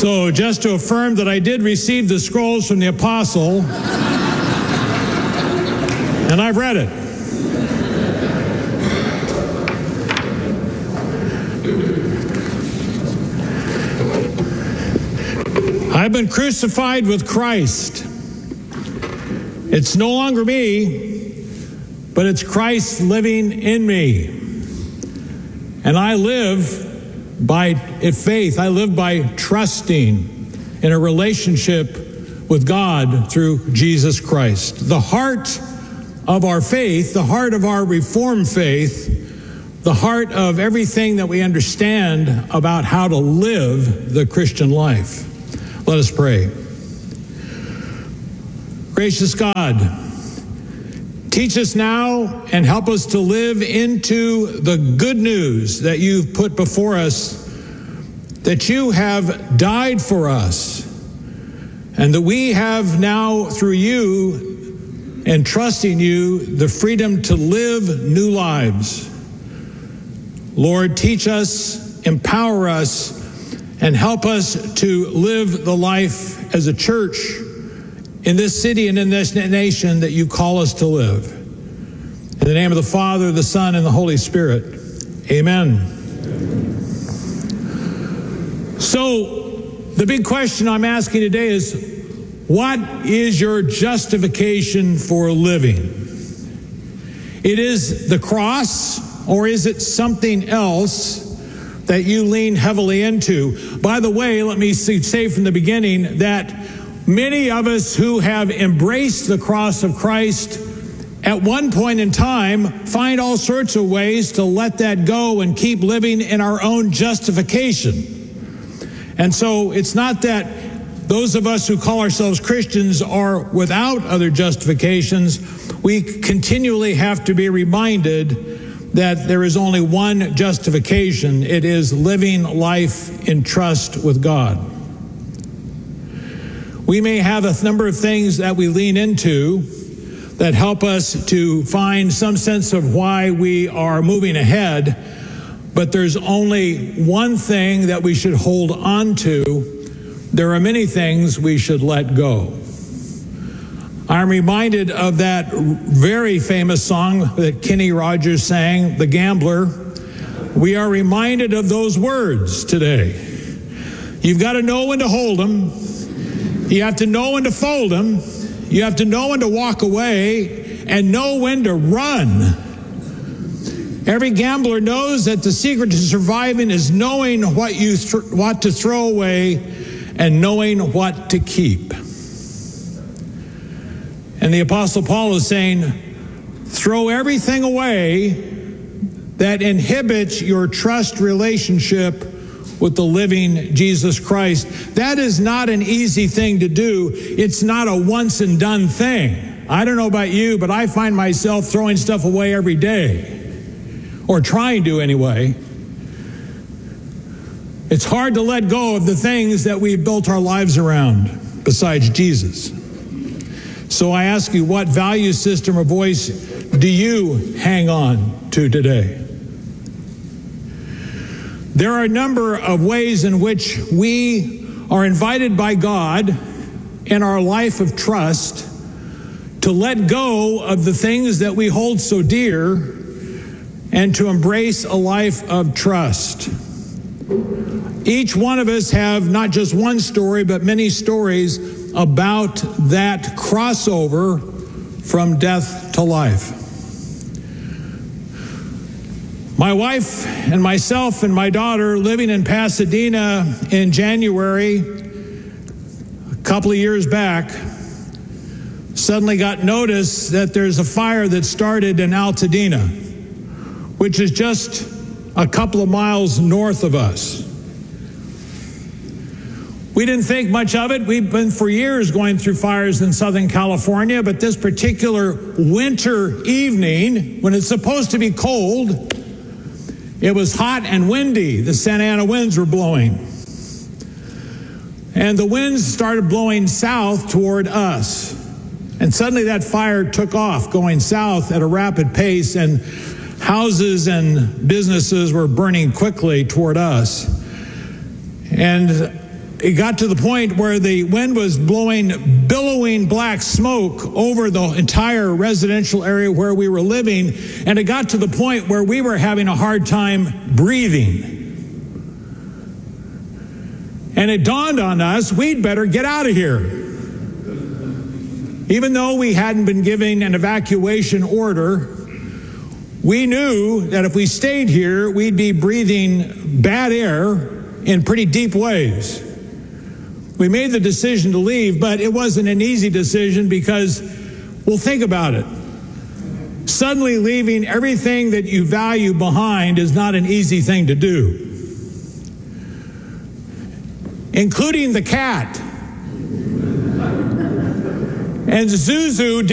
So just to affirm that I did receive the scrolls from the apostle, and I've read it. I've been crucified with Christ. It's no longer me, but it's Christ living in me. And I live by faith. I live by trusting in a relationship with God through Jesus Christ. The heart of our faith, the heart of our Reformed faith, the heart of everything that we understand about how to live the Christian life. Let us pray. Gracious God, teach us now and help us to live into the good news that you've put before us, that you have died for us, and that we have now, through you and trusting you, the freedom to live new lives. Lord, teach us, empower us, and help us to live the life as a church in this city and in this nation that you call us to live. In the name of the Father, the Son, and the Holy Spirit. Amen. So, the big question I'm asking today is, what is your justification for living? It is the cross, or is it something else that you lean heavily into? By the way, let me say from the beginning that many of us who have embraced the cross of Christ at one point in time find all sorts of ways to let that go and keep living in our own justification. And so it's not that those of us who call ourselves Christians are without other justifications. We continually have to be reminded that there is only one justification. It is living life in trust with God. We may have a number of things that we lean into that help us to find some sense of why we are moving ahead, but there's only one thing that we should hold on to. There are many things we should let go. I'm reminded of that very famous song that Kenny Rogers sang, The Gambler. We are reminded of those words today. You've got to know when to hold them. You have to know when to fold them. You have to know when to walk away and know when to run. Every gambler knows that the secret to surviving is knowing what to throw away and knowing what to keep. And the Apostle Paul is saying, throw everything away that inhibits your trust relationship with the living Jesus Christ. That is not an easy thing to do. It's not a once and done thing. I don't know about you, but I find myself throwing stuff away every day, or trying to anyway. It's hard to let go of the things that we've built our lives around besides Jesus. So I ask you, what value system or voice do you hang on to today? There are a number of ways in which we are invited by God in our life of trust to let go of the things that we hold so dear and to embrace a life of trust. Each one of us have not just one story, but many stories about that crossover from death to life. My wife and myself and my daughter, living in Pasadena in January, a couple of years back, suddenly got notice that there's a fire that started in Altadena, which is just a couple of miles north of us. We didn't think much of it. We've been for years going through fires in Southern California, but this particular winter evening, when it's supposed to be cold, it was hot and windy. The Santa Ana winds were blowing. And the winds started blowing south toward us. And suddenly that fire took off, going south at a rapid pace, and houses and businesses were burning quickly toward us. And it got to the point where the wind was blowing billowing black smoke over the entire residential area where we were living, and it got to the point where we were having a hard time breathing. And it dawned on us, we'd better get out of here. Even though we hadn't been given an evacuation order, we knew that if we stayed here, we'd be breathing bad air in pretty deep ways. We made the decision to leave, but it wasn't an easy decision because, well, think about it. Suddenly leaving everything that you value behind is not an easy thing to do, including the cat. And Zuzu